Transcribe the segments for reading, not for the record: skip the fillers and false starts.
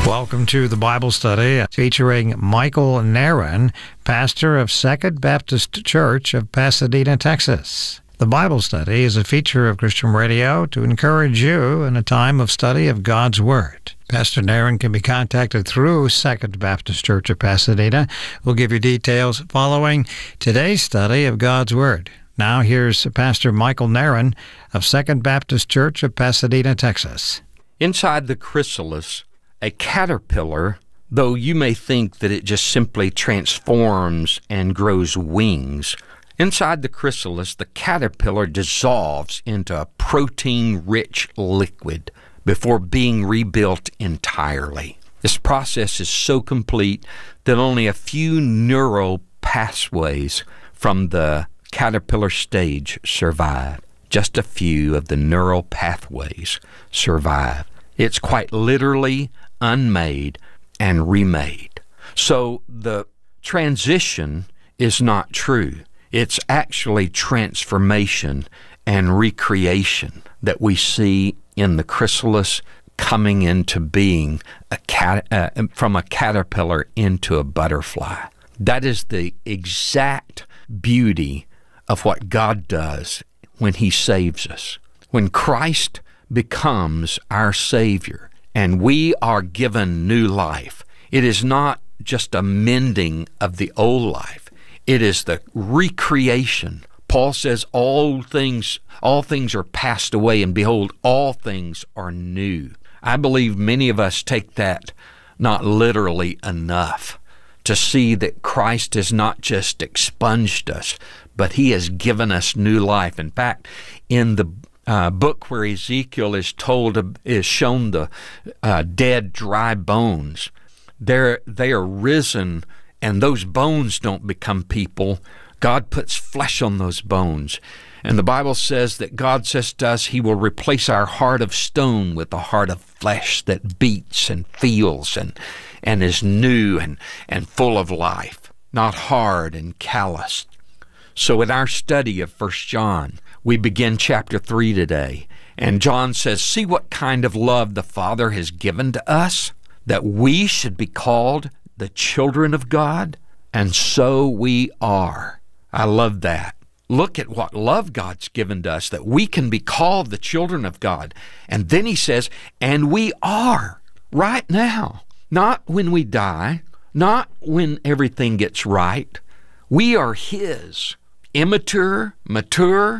Welcome to the Bible study featuring Michael Narron, pastor of Second Baptist Church of Pasadena, Texas. The Bible study is a feature of Christian Radio to encourage you in a time of study of God's Word. Pastor Narron can be contacted through Second Baptist Church of Pasadena. We'll give you details following today's study of God's Word. Now here's Pastor Michael Narron of Second Baptist Church of Pasadena, Texas. Inside the chrysalis, a caterpillar, though you may think that it just simply transforms and grows wings, inside the chrysalis, the caterpillar dissolves into a protein-rich liquid before being rebuilt entirely. This process is so complete that only a few neural pathways from the caterpillar stage survive. Just a few of the neural pathways survive. It's quite literally unmade and remade. So the transition is not true. It's actually transformation and recreation that we see in the chrysalis coming into being from a caterpillar into a butterfly. That is the exact beauty of what God does when He saves us. When Christ becomes our Savior and we are given new life, it is not just a mending of the old life. It is the recreation. Paul says all things are passed away, and behold, all things are new. I believe many of us take that not literally enough to see that Christ has not just expunged us, but He has given us new life. In fact, in the book where Ezekiel is shown the dead, dry bones, they are risen, and those bones don't become people. God puts flesh on those bones. And the Bible says that God says to us, He will replace our heart of stone with a heart of flesh that beats and feels and is new and full of life, not hard and calloused. So in our study of 1 John, we begin chapter 3 today. And John says, see what kind of love the Father has given to us, that we should be called the children of God, and so we are. I love that. Look at what love God's given to us, that we can be called the children of God. And then He says, and we are right now. Not when we die, not when everything gets right. We are His. Immature, mature,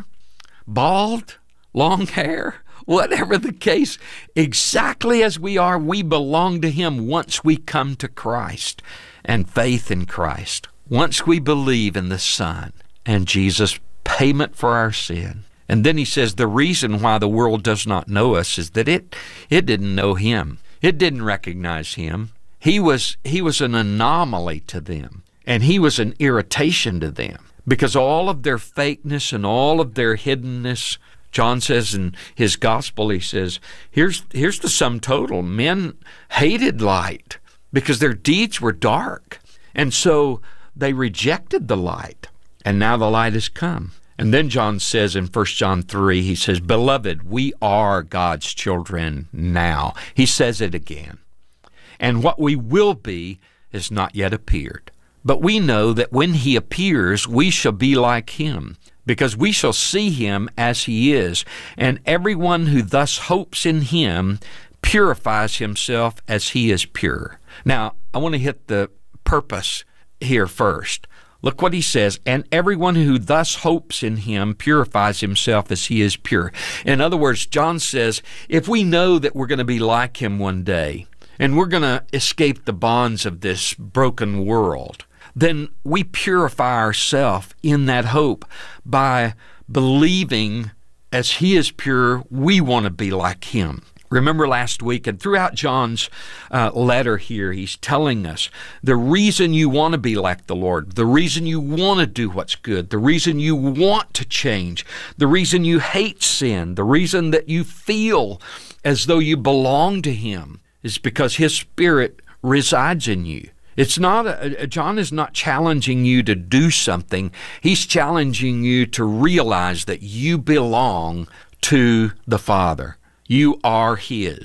bald, long hair, whatever the case, exactly as we are, we belong to Him once we come to Christ and faith in Christ. Once we believe in the Son and Jesus' payment for our sin. And then He says the reason why the world does not know us is that it didn't know Him. It didn't recognize Him. He was an anomaly to them, and He was an irritation to them. Because all of their fakeness and all of their hiddenness, John says in his gospel, he says, here's the sum total. Men hated light because their deeds were dark. And so they rejected the light. And now the light has come. And then John says in 1 John 3, he says, Beloved, we are God's children now. He says it again. And what we will be has not yet appeared. But we know that when He appears, we shall be like Him, because we shall see Him as He is. And everyone who thus hopes in Him purifies himself as He is pure. Now, I want to hit the purpose here first. Look what he says, and everyone who thus hopes in Him purifies himself as He is pure. In other words, John says, if we know that we're going to be like Him one day, and we're going to escape the bonds of this broken world, then we purify ourselves in that hope by believing as He is pure, we want to be like Him. Remember last week, and throughout John's letter here, he's telling us the reason you want to be like the Lord, the reason you want to do what's good, the reason you want to change, the reason you hate sin, the reason that you feel as though you belong to Him is because His Spirit resides in you. It's not John is not challenging you to do something. He's challenging you to realize that you belong to the Father. You are His.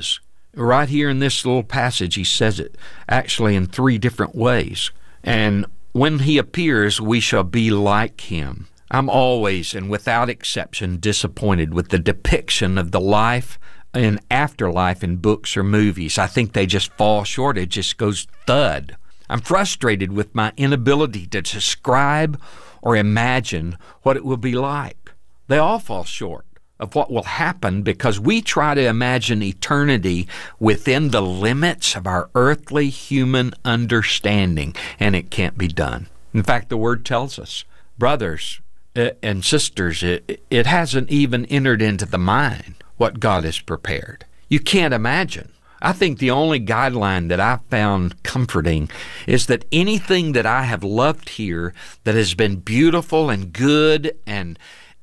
Right here in this little passage, he says it actually in 3 different ways. And when he appears, we shall be like him. I'm always and without exception disappointed with the depiction of the life and afterlife in books or movies. I think they just fall short. It just goes thud. I'm frustrated with my inability to describe or imagine what it will be like. They all fall short of what will happen because we try to imagine eternity within the limits of our earthly human understanding, and it can't be done. In fact, the Word tells us, brothers and sisters, it hasn't even entered into the mind what God has prepared. You can't imagine. I think the only guideline that I found comforting is that anything that I have loved here that has been beautiful and good and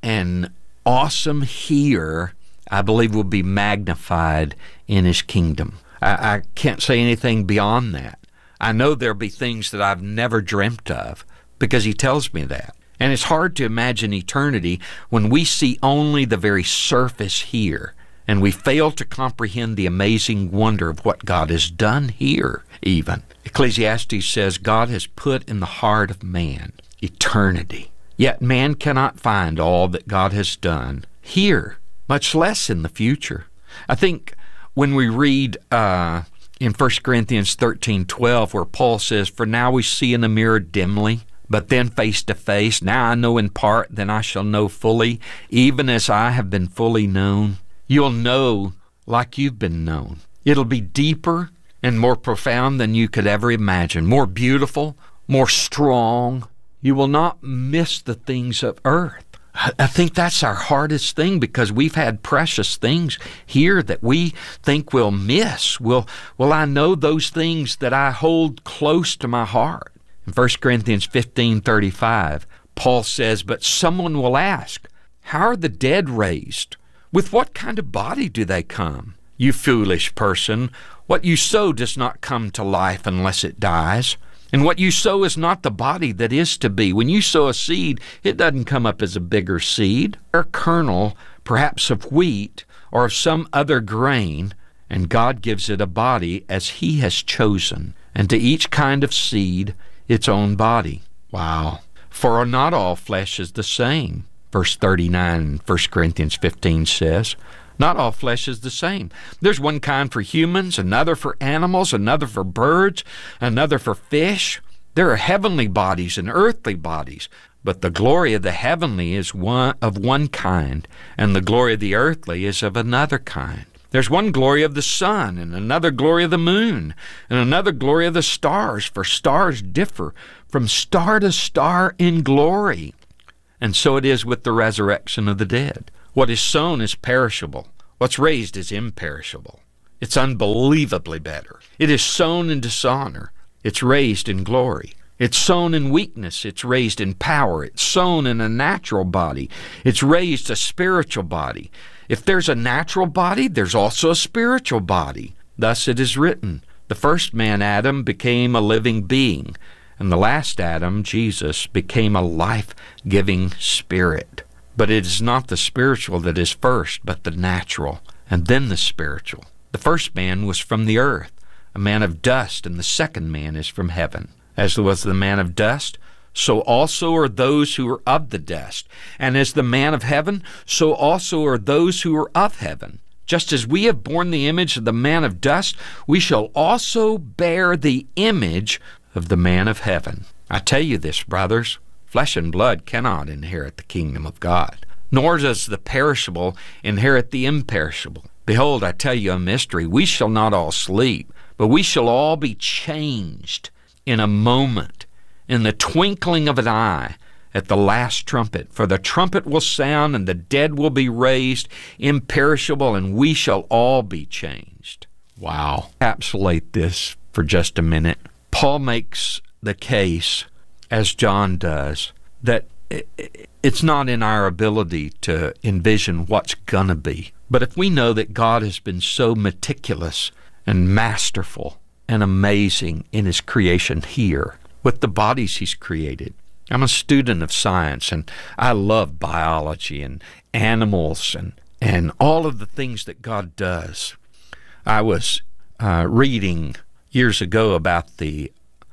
awesome here, I believe will be magnified in His kingdom. I can't say anything beyond that. I know there'll be things that I've never dreamt of because He tells me that. And it's hard to imagine eternity when we see only the very surface here, and we fail to comprehend the amazing wonder of what God has done here even. Ecclesiastes says God has put in the heart of man eternity. Yet man cannot find all that God has done here, much less in the future. I think when we read in 1 Corinthians 13:12, where Paul says, "For now we see in a mirror dimly, but then face to face. Now I know in part, then I shall know fully, even as I have been fully known." You'll know like you've been known. It'll be deeper and more profound than you could ever imagine, more beautiful, more strong. You will not miss the things of earth. I think that's our hardest thing because we've had precious things here that we think we'll miss. Will I know those things that I hold close to my heart? In 1 Corinthians 15:35, Paul says, "But someone will ask, how are the dead raised? With what kind of body do they come? You foolish person, what you sow does not come to life unless it dies. And what you sow is not the body that is to be. When you sow a seed, it doesn't come up as a bigger seed, or a kernel, perhaps of wheat, or of some other grain, and God gives it a body as He has chosen, and to each kind of seed its own body." Wow. "For not all flesh is the same," verse 39 in 1 Corinthians 15 says. Not all flesh is the same. There's one kind for humans, another for animals, another for birds, another for fish. There are heavenly bodies and earthly bodies, but the glory of the heavenly is of one kind, and the glory of the earthly is of another kind. There's one glory of the sun, and another glory of the moon, and another glory of the stars, for stars differ from star to star in glory. And so it is with the resurrection of the dead. What is sown is perishable. What's raised is imperishable. It's unbelievably better. It is sown in dishonor. It's raised in glory. It's sown in weakness. It's raised in power. It's sown in a natural body. It's raised a spiritual body. If there's a natural body, there's also a spiritual body. Thus it is written, the first man, Adam, became a living being, and the last Adam, Jesus, became a life-giving spirit. But it is not the spiritual that is first, but the natural, and then the spiritual. The first man was from the earth, a man of dust, and the second man is from heaven. As was the man of dust, so also are those who are of the dust. And as the man of heaven, so also are those who are of heaven. Just as we have borne the image of the man of dust, we shall also bear the image of the man of heaven. I tell you this, brothers, flesh and blood cannot inherit the kingdom of God, nor does the perishable inherit the imperishable. Behold, I tell you a mystery. We shall not all sleep, but we shall all be changed in a moment, in the twinkling of an eye, at the last trumpet. For the trumpet will sound, and the dead will be raised imperishable, and we shall all be changed. Wow. Encapsulate this for just a minute. Paul makes the case, as John does, that it's not in our ability to envision what's gonna be. But if we know that God has been so meticulous and masterful and amazing in His creation here, with the bodies He's created. I'm a student of science, and I love biology and animals and all of the things that God does. I was reading years ago about the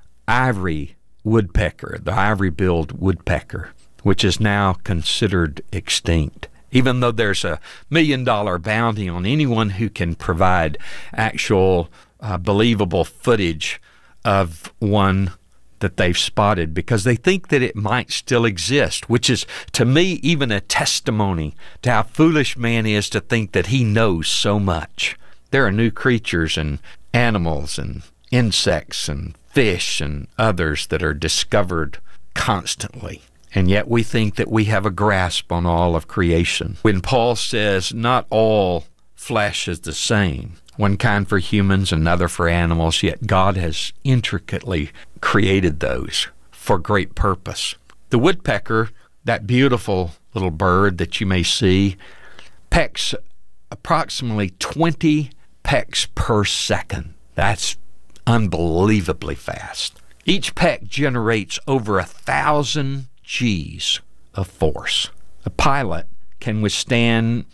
ivory woodpecker, the ivory-billed woodpecker, which is now considered extinct, even though there's a $1 million bounty on anyone who can provide actual believable footage of one that they've spotted, because they think that it might still exist, which is, to me, even a testimony to how foolish man is to think that he knows so much. There are new creatures and animals and insects and fish and others that are discovered constantly. And yet we think that we have a grasp on all of creation. When Paul says not all flesh is the same, one kind for humans, another for animals, yet God has intricately created those for great purpose. The woodpecker, that beautiful little bird that you may see, pecks approximately 20 pecks per second. That's unbelievably fast. Each peck generates over 1,000 G's of force. A pilot can withstand,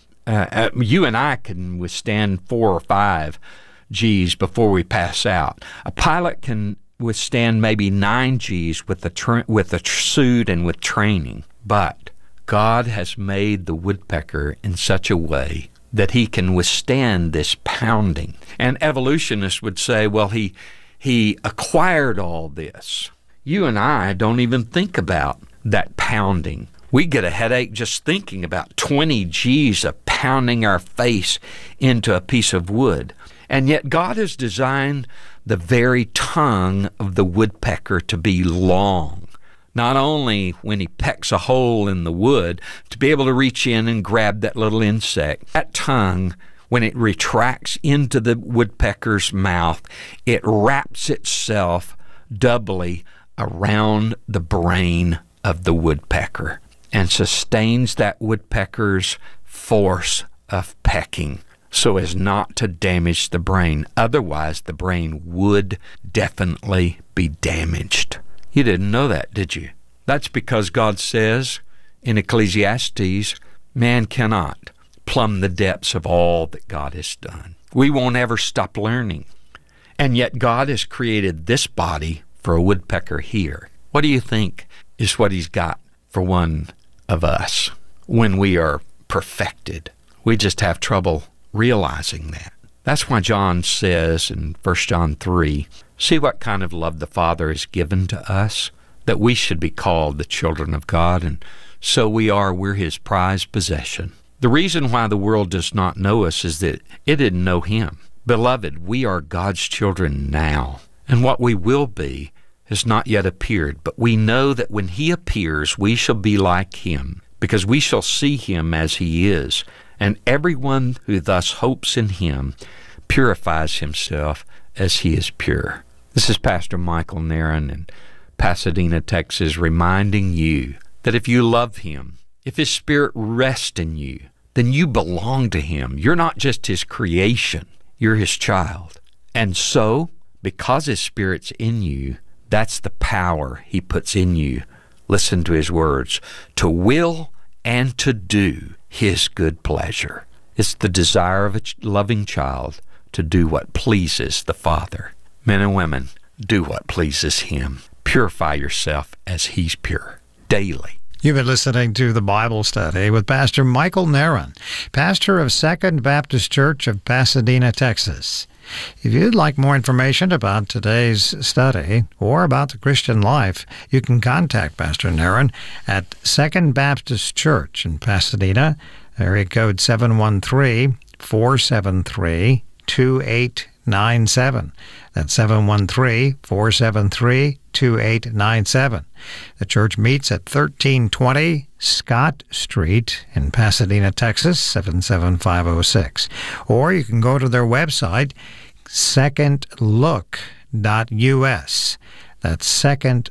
you and I can withstand 4 or 5 G's before we pass out. A pilot can withstand maybe 9 G's with the suit and with training. But God has made the woodpecker in such a way that he can withstand this pounding. And evolutionists would say, well, he acquired all this. You and I don't even think about that pounding. We get a headache just thinking about 20 G's of pounding our face into a piece of wood. And yet God has designed the very tongue of the woodpecker to be long. Not only when he pecks a hole in the wood, to be able to reach in and grab that little insect. That tongue, when it retracts into the woodpecker's mouth, it wraps itself doubly around the brain of the woodpecker and sustains that woodpecker's force of pecking so as not to damage the brain. Otherwise, the brain would definitely be damaged. You didn't know that, did you? That's because God says in Ecclesiastes, man cannot plumb the depths of all that God has done. We won't ever stop learning. And yet God has created this body for a woodpecker here. What do you think is what he's got for one of us when we are perfected? We just have trouble realizing that. That's why John says in 1 John 3, see what kind of love the Father has given to us, that we should be called the children of God, and so we're his prized possession. The reason why the world does not know us is that it didn't know him. Beloved, we are God's children now, and what we will be has not yet appeared, but we know that when he appears, we shall be like him, because we shall see him as he is. And everyone who thus hopes in him purifies himself as he is pure. This is Pastor Michael Narron in Pasadena, Texas, reminding you that if you love him, if his Spirit rests in you, then you belong to him. You're not just his creation, you're his child. And so, because his Spirit's in you, that's the power he puts in you. Listen to his words, to will and to do his good pleasure. It's the desire of a loving child to do what pleases the Father. Men and women, do what pleases him. Purify yourself as he's pure daily. You've been listening to the Bible Study with Pastor Michael Narron, pastor of Second Baptist Church of Pasadena, Texas. If you'd like more information about today's study or about the Christian life, you can contact Pastor Narron at Second Baptist Church in Pasadena, area code 713-473-2897. That's 713-473-2897. The church meets at 1320 Scott Street in Pasadena, Texas, 77506. Or you can go to their website, secondlook.us. That's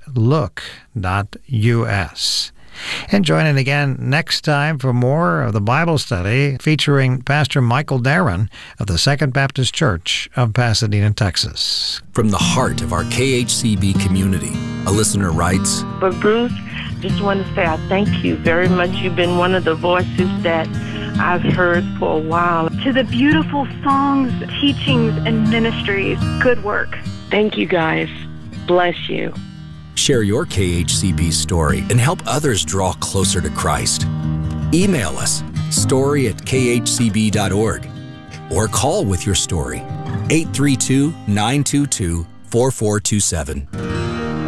secondlook.us. And join in again next time for more of the Bible Study featuring Pastor Michael Narron of the Second Baptist Church of Pasadena, Texas. From the heart of our KHCB community, a listener writes, But Bruce, just want to say I thank you very much. You've been one of the voices that I've heard for a while, to the beautiful songs, teachings, and ministries. Good work. Thank you, guys. Bless you. Share your KHCB story and help others draw closer to Christ. Email us, story@khcb.org, or call with your story, 832-922-4427.